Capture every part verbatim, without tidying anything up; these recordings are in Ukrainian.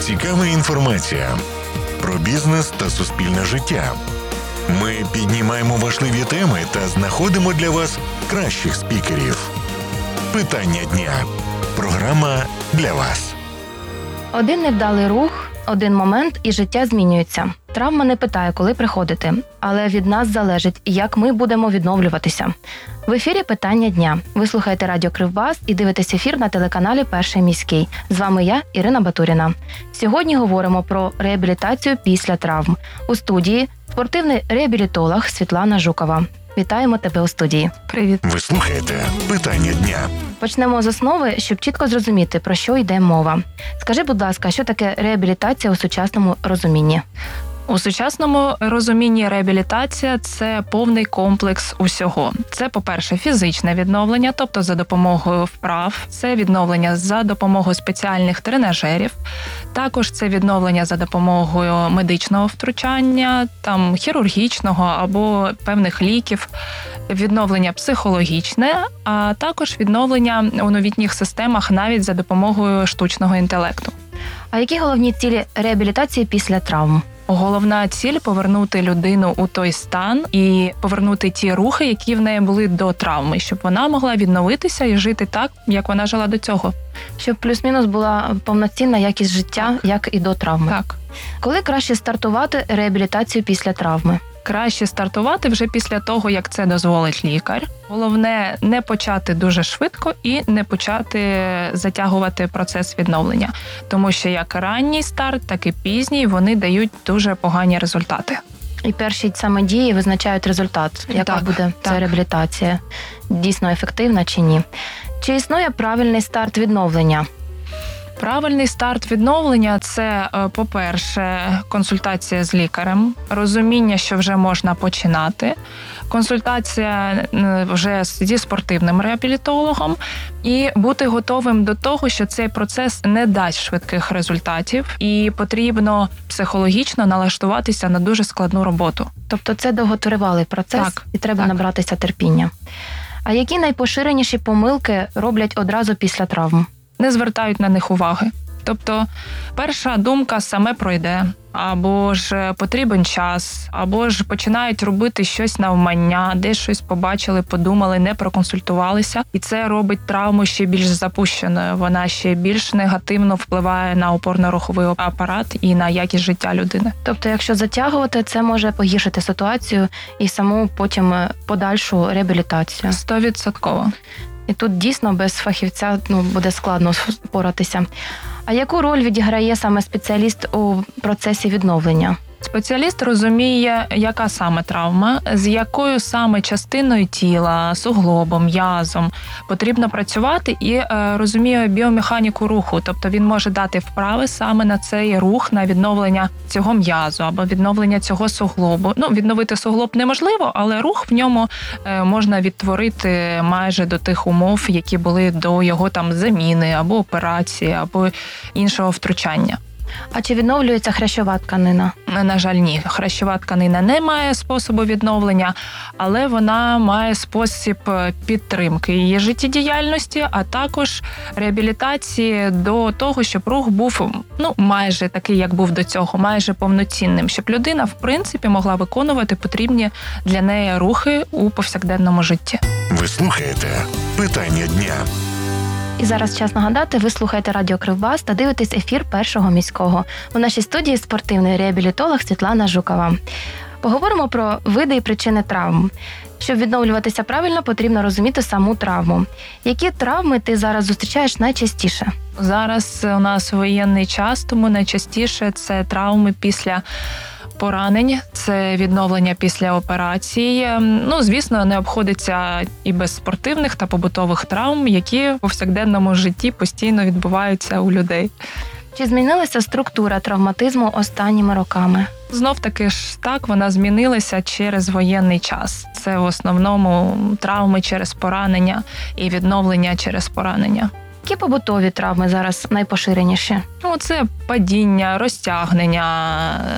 цікава інформація про бізнес та суспільне життя. Ми піднімаємо важливі теми та знаходимо для вас кращих спікерів. Питання дня. Програма для вас. Один невдалий рух, один момент і життя змінюється. Травма не питає, коли приходити, але від нас залежить, як ми будемо відновлюватися. В ефірі «Питання дня». Ви слухаєте радіо Кривбас і дивитесь ефір на телеканалі «Перший міський». З вами я, Ірина Батуріна. Сьогодні говоримо про реабілітацію після травм. У студії спортивний реабілітолог Світлана Жукова. Вітаємо тебе у студії. Привіт. Ви слухаєте «Питання дня». Почнемо з основи, щоб чітко зрозуміти, про що йде мова. Скажи, будь ласка, що таке реабілітація у сучасному розумінні? У сучасному розумінні реабілітація – це повний комплекс усього. Це, по-перше, фізичне відновлення, тобто за допомогою вправ. Це відновлення за допомогою спеціальних тренажерів. Також це відновлення за допомогою медичного втручання, там, хірургічного або певних ліків. Відновлення психологічне, а також відновлення у новітніх системах навіть за допомогою штучного інтелекту. А які головні цілі реабілітації після травм? Головна ціль – повернути людину у той стан і повернути ті рухи, які в неї були до травми, щоб вона могла відновитися і жити так, як вона жила до цього. Щоб плюс-мінус була повноцінна якість життя, так, як і до травми. Так. Коли краще стартувати реабілітацію після травми? Краще стартувати вже після того, як це дозволить лікар. Головне – не почати дуже швидко і не почати затягувати процес відновлення. Тому що як ранній старт, так і пізній вони дають дуже погані результати. І перші саме дії визначають результат, яка так, буде так. ця реабілітація, дійсно ефективна чи ні. Чи існує правильний старт відновлення? Правильний старт відновлення – це, по-перше, консультація з лікарем, розуміння, що вже можна починати, консультація вже зі спортивним реабілітологом і бути готовим до того, що цей процес не дасть швидких результатів і потрібно психологічно налаштуватися на дуже складну роботу. Тобто це довготривалий процес так, і треба так. набратися терпіння. А які найпоширеніші помилки роблять одразу після травм? Не звертають на них уваги. Тобто перша думка саме пройде, або ж потрібен час, або ж починають робити щось навмання, десь щось побачили, подумали, не проконсультувалися. І це робить травму ще більш запущеною. Вона ще більш негативно впливає на опорно-руховий апарат і на якість життя людини. Тобто, якщо затягувати, це може погіршити ситуацію і саму потім подальшу реабілітацію? Стовідсотково. І тут дійсно без фахівця ну, буде складно впоратися. А яку роль відіграє саме спеціаліст у процесі відновлення? Спеціаліст розуміє, яка саме травма, з якою саме частиною тіла, суглобом, м'язом потрібно працювати і е, розуміє біомеханіку руху. Тобто він може дати вправи саме на цей рух, на відновлення цього м'язу або відновлення цього суглобу. Ну, відновити суглоб неможливо, але рух в ньому е, можна відтворити майже до тих умов, які були до його там заміни або операції, або іншого втручання. А чи відновлюється хрящова тканина? На жаль, ні. Хрящова тканина не має способу відновлення, але вона має спосіб підтримки її життєдіяльності, а також реабілітації до того, щоб рух був ну, майже такий, як був до цього, майже повноцінним, щоб людина, в принципі, могла виконувати потрібні для неї рухи у повсякденному житті. Ви слухаєте «Питання дня». І зараз час нагадати, ви слухаєте радіо Кривбас та дивитесь ефір Першого міського. У нашій студії спортивний реабілітолог Світлана Жукова. Поговоримо про види і причини травм. Щоб відновлюватися правильно, потрібно розуміти саму травму. Які травми ти зараз зустрічаєш найчастіше? Зараз у нас воєнний час, тому найчастіше це травми після поранень, це відновлення після операції. Ну, звісно, не обходиться і без спортивних та побутових травм, які у повсякденному житті постійно відбуваються у людей. Чи змінилася структура травматизму останніми роками? Знов-таки ж так, вона змінилася через воєнний час. Це в основному травми через поранення і відновлення через поранення. Які побутові травми зараз найпоширеніші? Ну, це падіння, розтягнення,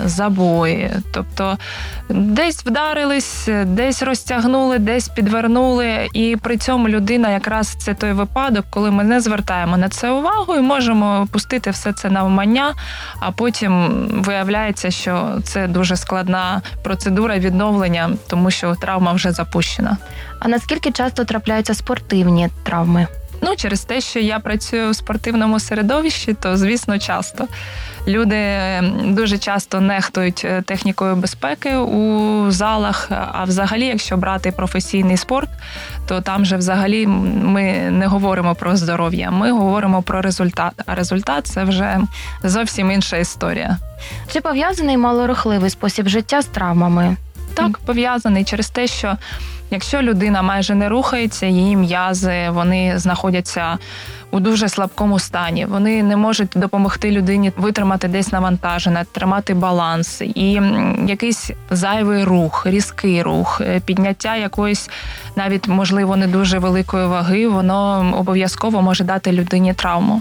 забої. Тобто десь вдарились, десь розтягнули, десь підвернули. І при цьому людина якраз це той випадок, коли ми не звертаємо на це увагу і можемо пустити все це навмання, а потім виявляється, що це дуже складна процедура відновлення, тому що травма вже запущена. А наскільки часто трапляються спортивні травми? Ну, через те, що я працюю в спортивному середовищі, то, звісно, часто. Люди дуже часто нехтують технікою безпеки у залах, а взагалі, якщо брати професійний спорт, то там же взагалі ми не говоримо про здоров'я, ми говоримо про результат. А результат – це вже зовсім інша історія. Чи пов'язаний малорухливий спосіб життя з травмами? Так, пов'язаний через те, що якщо людина майже не рухається, її м'язи, вони знаходяться у дуже слабкому стані. Вони не можуть допомогти людині витримати десь навантаження, тримати баланс. І якийсь зайвий рух, різкий рух, підняття якоїсь навіть, можливо, не дуже великої ваги, воно обов'язково може дати людині травму.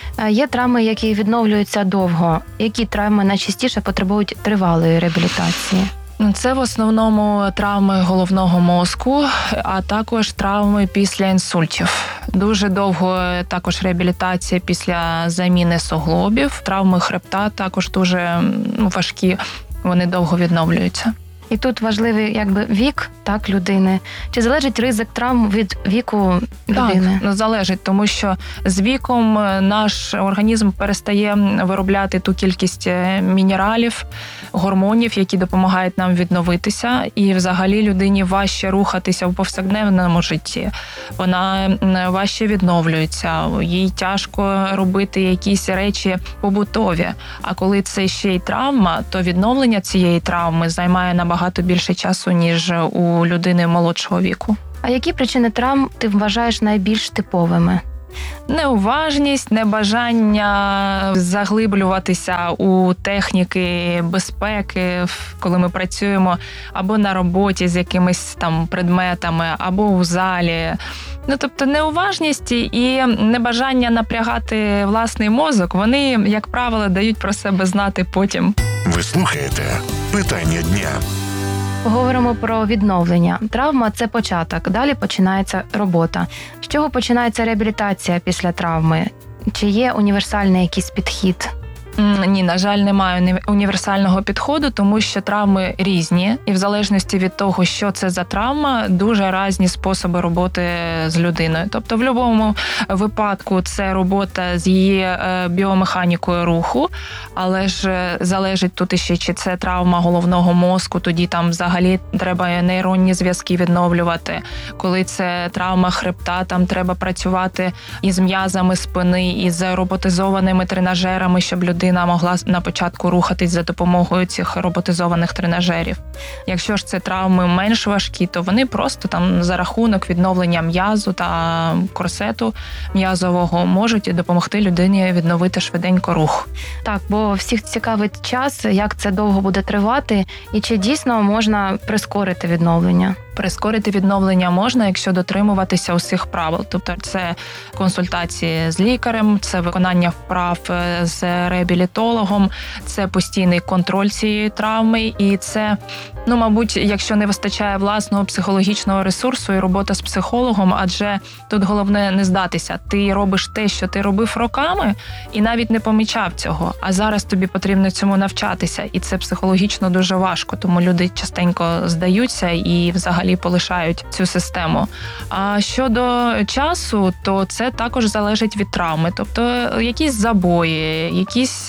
Є травми, які відновлюються довго. Які травми найчастіше потребують тривалої реабілітації? Це в основному травми головного мозку, а також травми після інсультів. Дуже довго також реабілітація після заміни суглобів. Травми хребта також дуже важкі, вони довго відновлюються. І тут важливий якби вік так людини. Чи залежить ризик травм від віку людини? Так, залежить, тому що з віком наш організм перестає виробляти ту кількість мінералів, гормонів, які допомагають нам відновитися. І взагалі людині важче рухатися в повсякденному житті. Вона важче відновлюється, їй тяжко робити якісь речі побутові. А коли це ще й травма, то відновлення цієї травми займає набагато багато більше часу, ніж у людини молодшого віку. А які причини травм ти вважаєш найбільш типовими? Неуважність, небажання заглиблюватися у техніки безпеки, коли ми працюємо або на роботі з якимись там предметами, або у залі. Ну, тобто неуважність і небажання напрягати власний мозок, вони, як правило, дають про себе знати потім. Ви слухаєте «Питання дня». Говоримо про відновлення. Травма – це початок, далі починається робота. З чого починається реабілітація після травми? Чи є універсальний якийсь підхід? Ні, на жаль, немає універсального підходу, тому що травми різні. І в залежності від того, що це за травма, дуже різні способи роботи з людиною. Тобто в будь-якому випадку це робота з її біомеханікою руху, але ж залежить тут іще, чи це травма головного мозку, тоді там взагалі треба нейронні зв'язки відновлювати. Коли це травма хребта, там треба працювати із м'язами спини, із роботизованими тренажерами, щоб людина Людина могла на початку рухатись за допомогою цих роботизованих тренажерів. Якщо ж це травми менш важкі, то вони просто там за рахунок відновлення м'язу та корсету м'язового можуть допомогти людині відновити швиденько рух. Так, бо всіх цікавить час, як це довго буде тривати, і чи дійсно можна прискорити відновлення? Прискорити відновлення можна, якщо дотримуватися усіх правил. Тобто це консультації з лікарем, це виконання вправ з реабілітологом, це постійний контроль цієї травми і це, ну, мабуть, якщо не вистачає власного психологічного ресурсу і робота з психологом, адже тут головне не здатися. Ти робиш те, що ти робив роками і навіть не помічав цього, а зараз тобі потрібно цьому навчатися. І це психологічно дуже важко, тому люди частенько здаються і взагалі полишають цю систему. А щодо часу, то це також залежить від травми. Тобто якісь забої, якісь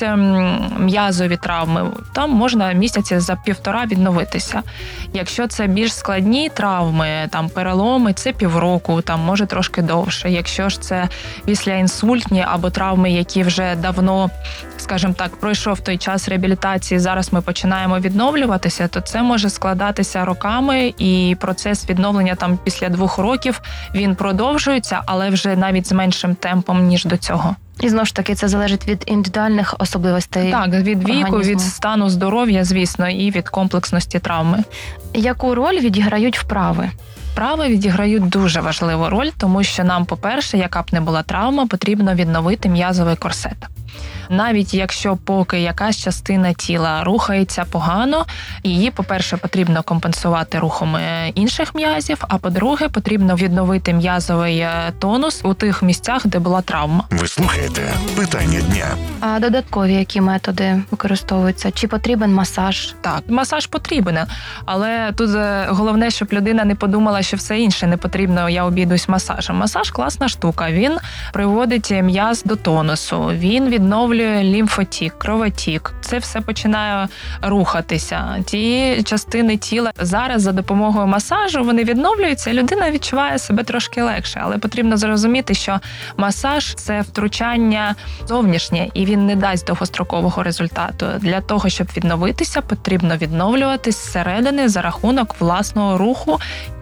м'язові травми, там можна місяці за півтора відновитися. Якщо це більш складні травми, там переломи, це півроку, там може трошки довше. Якщо ж це післяінсультні або травми, які вже давно, скажімо так, пройшов той час реабілітації, зараз ми починаємо відновлюватися, то це може складатися роками і процес відновлення там після двох років, він продовжується, але вже навіть з меншим темпом, ніж до цього. І знову ж таки, це залежить від індивідуальних особливостей. Так, від віку, організму. від стану здоров'я, звісно, і від комплексності травми. Яку роль відіграють вправи? Вправи відіграють дуже важливу роль, тому що нам, по-перше, яка б не була травма, потрібно відновити м'язовий корсет. Навіть якщо поки якась частина тіла рухається погано, її, по-перше, потрібно компенсувати рухом інших м'язів, а по-друге, потрібно відновити м'язовий тонус у тих місцях, де була травма. Ви слухаєте питання дня. А додаткові які методи використовуються? Чи потрібен масаж? Так, масаж потрібен, але тут головне, щоб людина не подумала, що все інше не потрібно, я обійдусь масажем. Масаж – класна штука, він приводить м'яз до тонусу, він відновлює лімфотік, кровотік. Це все починає рухатися. Ті частини тіла зараз за допомогою масажу вони відновлюються, і людина відчуває себе трошки легше. Але потрібно зрозуміти, що масаж – це втручання зовнішнє, і він не дасть довгострокового результату. Для того, щоб відновитися, потрібно відновлюватись зсередини за рахунок власного руху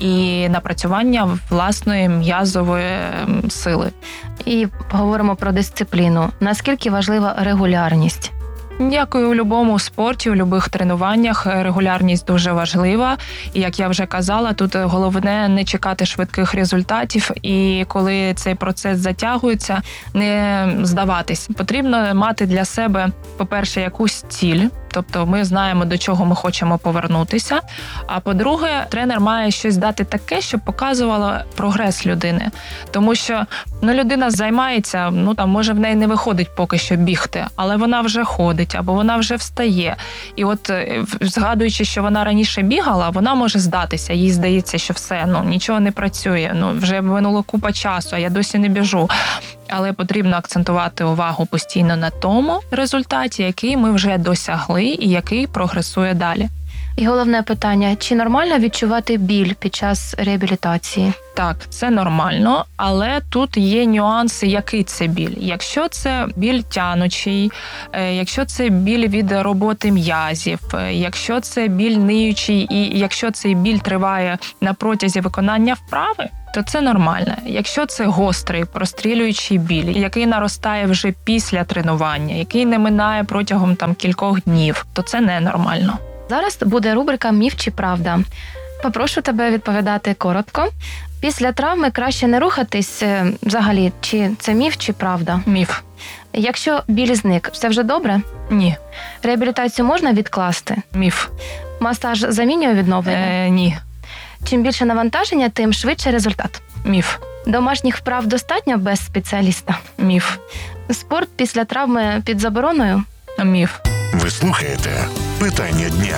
і напрацювання власної м'язової сили. І поговоримо про дисципліну. Наскільки важлива регулярність? Як і у будь-якому спорті, у будь-яких тренуваннях регулярність дуже важлива. І, як я вже казала, тут головне не чекати швидких результатів. І коли цей процес затягується, не здаватись. Потрібно мати для себе, по-перше, якусь ціль. Тобто ми знаємо, до чого ми хочемо повернутися. А по-друге, тренер має щось дати таке, щоб показувало прогрес людини. Тому що ну, людина займається, ну там може в неї не виходить поки що бігти, але вона вже ходить, або вона вже встає. І от згадуючи, що вона раніше бігала, вона може здатися. Їй здається, що все, ну нічого не працює, ну вже минуло купа часу, а я досі не біжу. Але потрібно акцентувати увагу постійно на тому результаті, який ми вже досягли і який прогресує далі. І головне питання, чи нормально відчувати біль під час реабілітації? Так, це нормально, але тут є нюанси, який це біль. Якщо це біль тянучий, якщо це біль від роботи м'язів, якщо це біль ниючий і якщо цей біль триває на протязі виконання вправи, то це нормально. Якщо це гострий, прострілюючий біль, який наростає вже після тренування, який не минає протягом там кількох днів, то це ненормально. Зараз буде рубрика «Міф чи правда?». Попрошу тебе відповідати коротко. Після травми краще не рухатись взагалі, чи це міф, чи правда? Міф. Якщо біль зник, все вже добре? Ні. Реабілітацію можна відкласти? Міф. Масаж замінює відновлення? Е, ні. Чим більше навантаження, тим швидше результат? Міф. Домашніх вправ достатньо без спеціаліста? Міф. Спорт після травми під забороною? Міф. Ви слухаєте питання дня.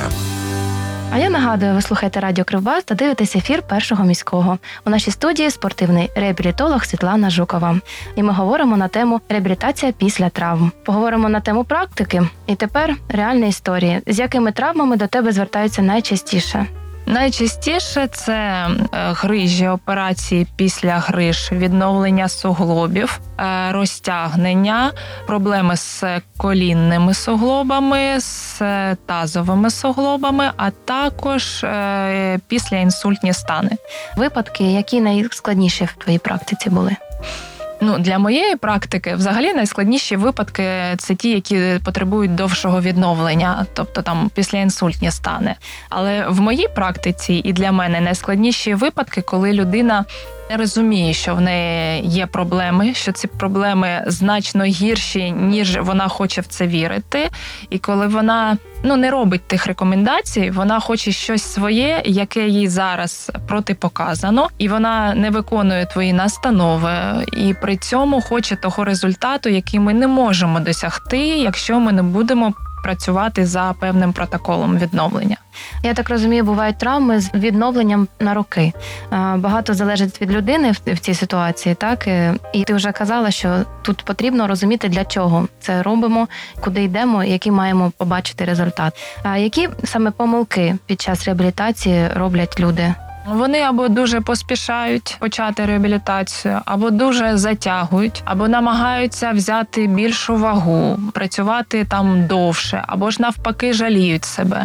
А я нагадую, ви слухаєте Радіо Кривбас та дивитесь ефір Першого міського. У нашій студії спортивний реабілітолог Світлана Жукова. І ми говоримо на тему реабілітація після травм. Поговоримо на тему практики. І тепер реальні історії. З якими травмами до тебе звертаються найчастіше? Найчастіше це грижі, операції після гриж, відновлення суглобів, розтягнення, проблеми з колінними суглобами, з тазовими суглобами, а також післяінсультні стани. Випадки, які найскладніші в твоїй практиці були? Ну, для моєї практики взагалі найскладніші випадки – це ті, які потребують довшого відновлення, тобто там післяінсультні стани. Але в моїй практиці і для мене найскладніші випадки, коли людина не розуміє, що в неї є проблеми, що ці проблеми значно гірші, ніж вона хоче в це вірити. І коли вона ну, не робить тих рекомендацій, вона хоче щось своє, яке їй зараз протипоказано, і вона не виконує твої настанови, і при цьому хоче того результату, який ми не можемо досягти, якщо ми не будемо працювати за певним протоколом відновлення. Я так розумію, бувають травми з відновленням на роки. Багато залежить від людини в цій ситуації, так? І ти вже казала, що тут потрібно розуміти, для чого це робимо, куди йдемо, який маємо побачити результат. А які саме помилки під час реабілітації роблять люди? Вони або дуже поспішають почати реабілітацію, або дуже затягують, або намагаються взяти більшу вагу, працювати там довше, або ж навпаки жаліють себе.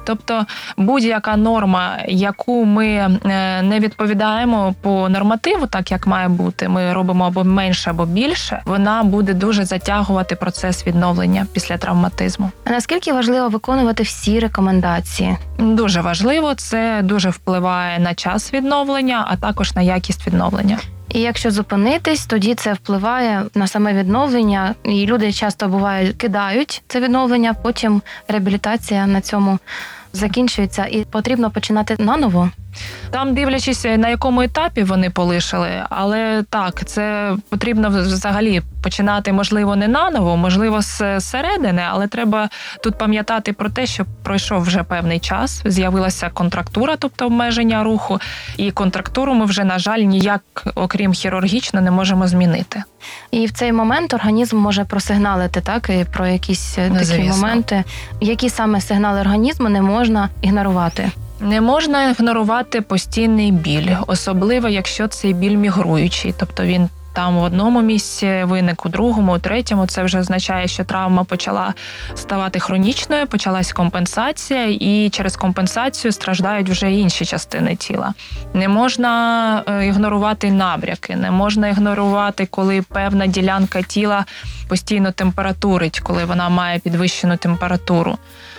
Тобто будь-яка норма, яку ми не відповідаємо по нормативу, так як має бути, ми робимо або менше, або більше, вона буде дуже затягувати процес відновлення після травматизму. А наскільки важливо виконувати всі рекомендації? Дуже важливо, це дуже впливає на час відновлення, а також на якість відновлення. І якщо зупинитись, тоді це впливає на саме відновлення, і люди часто буває кидають це відновлення, потім реабілітація на цьому закінчується, і потрібно починати наново. Там, дивлячись, на якому етапі вони полишили, але так, це потрібно взагалі починати, можливо, не наново, можливо, з середини, але треба тут пам'ятати про те, що пройшов вже певний час, з'явилася контрактура, тобто обмеження руху, і контрактуру ми вже, на жаль, ніяк, окрім хірургічно, не можемо змінити. І в цей момент організм може просигналити, так, і про якісь такі Звісно. моменти. Які саме сигнали організму не можна ігнорувати? Не можна ігнорувати постійний біль, особливо, якщо цей біль мігруючий, тобто він там в одному місці виник, у другому, у третьому. Це вже означає, що травма почала ставати хронічною, почалась компенсація, і через компенсацію страждають вже інші частини тіла. Не можна ігнорувати набряки, не можна ігнорувати, коли певна ділянка тіла постійно температурить, коли вона має підвищену температуру.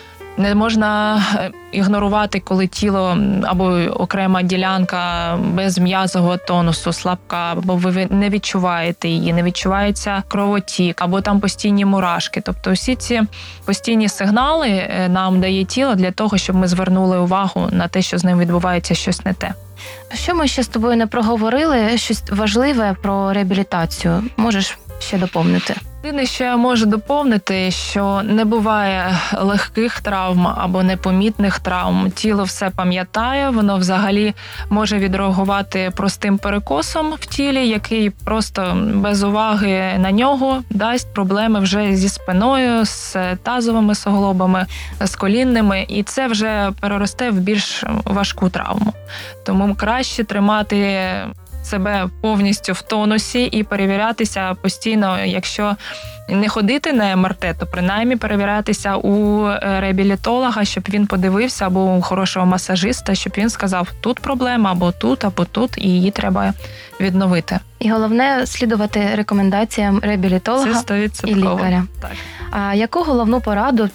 Не можна ігнорувати, коли тіло або окрема ділянка без м'язового тонусу, слабка, або ви не відчуваєте її, не відчувається кровотік, або там постійні мурашки. Тобто всі ці постійні сигнали нам дає тіло для того, щоб ми звернули увагу на те, що з ним відбувається щось не те. Що ми ще з тобою не проговорили? Щось важливе про реабілітацію? Можеш ще доповнити? Єдине, що я можу доповнити, що не буває легких травм або непомітних травм. Тіло все пам'ятає, воно взагалі може відреагувати простим перекосом в тілі, який просто без уваги на нього дасть проблеми вже зі спиною, з тазовими суглобами, з колінними, і це вже переросте в більш важку травму. Тому краще тримати себе повністю в тонусі і перевірятися постійно, якщо не ходити на ем ер те, то принаймні перевірятися у реабілітолога, щоб він подивився, або у хорошого масажиста, щоб він сказав, тут проблема, або тут, або тут, і її треба відновити. І головне – слідувати рекомендаціям реабілітолога Це сто відсотків. і лікаря. Так. А яку головну пораду